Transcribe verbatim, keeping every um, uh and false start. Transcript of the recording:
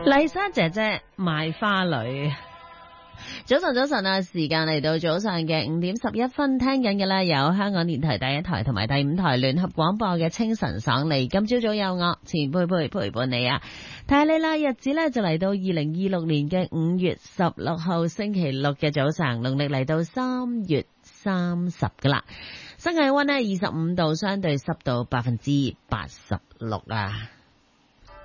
麗莎姐姐賣花女，早晨早晨啊！時間嚟到早上嘅五點十一分，聽緊嘅咧有香港電台第一台同埋第五台聯合廣播嘅清晨爽利。今朝早有我錢佩佩陪伴你啊！睇你啦，日子咧就嚟到二零二六年嘅五月十六號星期六嘅早上，農曆嚟到三月三十噶啦。室氣溫呢二十五度，相對濕度百分之八十六啊！